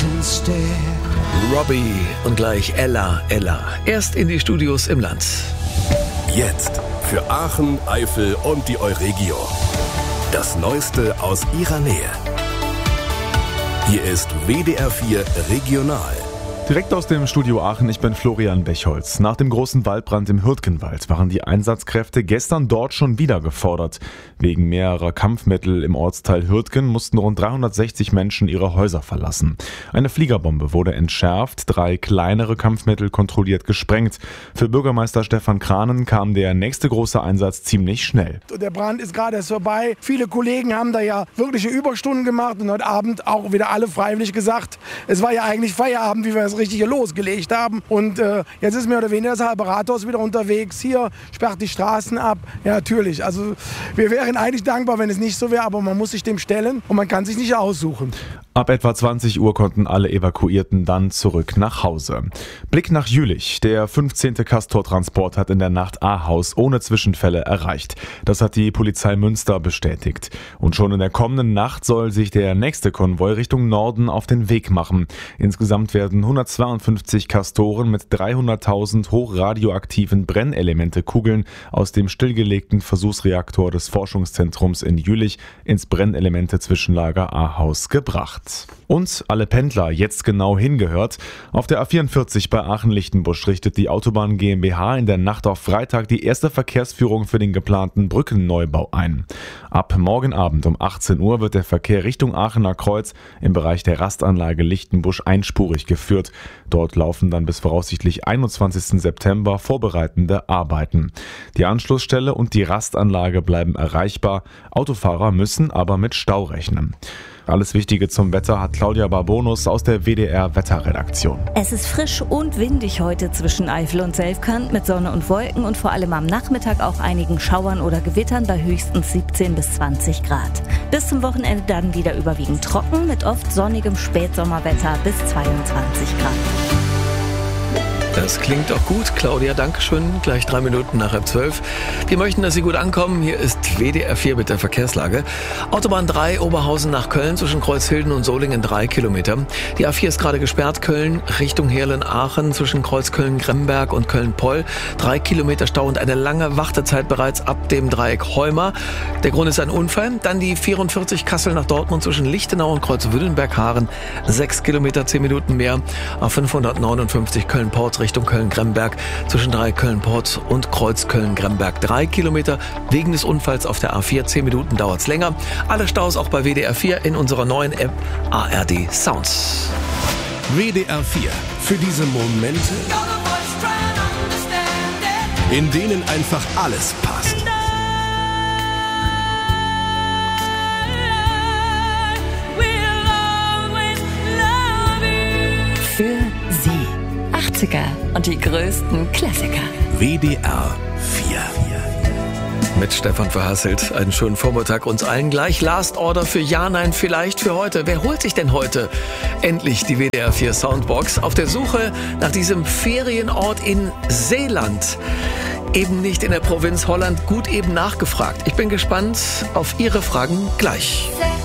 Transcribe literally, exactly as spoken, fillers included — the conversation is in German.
Robbie und gleich Ella, Ella. Erst in die Studios im Land. Jetzt für Aachen, Eifel und die Euregio. Das Neueste aus ihrer Nähe. Hier ist W D R vier Regional. Direkt aus dem Studio Aachen, ich bin Florian Bechholz. Nach dem großen Waldbrand im Hürtgenwald waren die Einsatzkräfte gestern dort schon wieder gefordert. Wegen mehrerer Kampfmittel im Ortsteil Hürtgen mussten rund dreihundertsechzig Menschen ihre Häuser verlassen. Eine Fliegerbombe wurde entschärft, drei kleinere Kampfmittel kontrolliert gesprengt. Für Bürgermeister Stefan Kranen kam der nächste große Einsatz ziemlich schnell. Der Brand ist gerade erst vorbei. Viele Kollegen haben da ja wirkliche Überstunden gemacht und heute Abend auch wieder alle freiwillig gesagt, es war ja eigentlich Feierabend, wie wir es richtig hier losgelegt haben. Und äh, jetzt ist mehr oder weniger das halbe Rathaus wieder unterwegs. Hier sperrt die Straßen ab. Ja, natürlich. Also wir wären eigentlich dankbar, wenn es nicht so wäre, aber man muss sich dem stellen und man kann sich nicht aussuchen. Ab etwa zwanzig Uhr konnten alle Evakuierten dann zurück nach Hause. Blick nach Jülich. Der fünfzehnte Castor-Transport hat in der Nacht Ahaus ohne Zwischenfälle erreicht. Das hat die Polizei Münster bestätigt. Und schon in der kommenden Nacht soll sich der nächste Konvoi Richtung Norden auf den Weg machen. Insgesamt werden hundertzweiundfünfzig Castoren mit dreihunderttausend hochradioaktiven Brennelemente-Kugeln aus dem stillgelegten Versuchsreaktor des Forschungszentrums in Jülich ins Brennelemente-Zwischenlager Ahaus gebracht. Und alle Pendler jetzt genau hingehört. Auf der A vierundvierzig bei Aachen-Lichtenbusch richtet die Autobahn GmbH in der Nacht auf Freitag die erste Verkehrsführung für den geplanten Brückenneubau ein. Ab morgen Abend um achtzehn Uhr wird der Verkehr Richtung Aachener Kreuz im Bereich der Rastanlage Lichtenbusch einspurig geführt. Dort laufen dann bis voraussichtlich einundzwanzigsten September vorbereitende Arbeiten. Die Anschlussstelle und die Rastanlage bleiben erreichbar. Autofahrer müssen aber mit Stau rechnen. Alles Wichtige zum Wetter hat Claudia Barbonus aus der W D R Wetterredaktion. Es ist frisch und windig heute zwischen Eifel und Selfkant mit Sonne und Wolken und vor allem am Nachmittag auch einigen Schauern oder Gewittern bei höchstens siebzehn bis zwanzig Grad. Bis zum Wochenende dann wieder überwiegend trocken mit oft sonnigem Spätsommerwetter bis zweiundzwanzig Grad. Das klingt auch gut, Claudia, dankeschön. Gleich drei Minuten nach halb zwölf. Wir möchten, dass Sie gut ankommen. Hier ist W D R vier mit der Verkehrslage. Autobahn drei, Oberhausen nach Köln, zwischen Kreuzhilden und Solingen drei Kilometer. Die A vier ist gerade gesperrt, Köln Richtung Heerlen-Aachen, zwischen Kreuzköln-Gremberg und Köln-Poll. Drei Kilometer Stau und eine lange Wartezeit bereits ab dem Dreieck Heuma. Der Grund ist ein Unfall. Dann die vierundvierzig Kassel nach Dortmund, zwischen Lichtenau und Kreuzwüdenberg-Haaren. Sechs Kilometer, zehn Minuten mehr. A fünfhundertneunundfünfzig Köln-Porz Richtung Köln-Gremberg, zwischen Dreieck-Köln-Porz und Kreuz Köln-Gremberg drei Kilometer. Wegen des Unfalls auf der A vier, zehn Minuten dauert es länger. Alle Staus auch bei W D R vier in unserer neuen App A R D Sounds. W D R vier. Für diese Momente, in denen einfach alles passt. Für Sie. achtziger und die größten Klassiker. W D R vier. Mit Stefan Verhasselt. Einen schönen Vormittag uns allen gleich. Last Order für Ja, Nein, vielleicht für heute. Wer holt sich denn heute endlich die W D R vier Soundbox? Auf der Suche nach diesem Ferienort in Seeland. Eben nicht in der Provinz Holland. Gut eben nachgefragt. Ich bin gespannt auf Ihre Fragen gleich.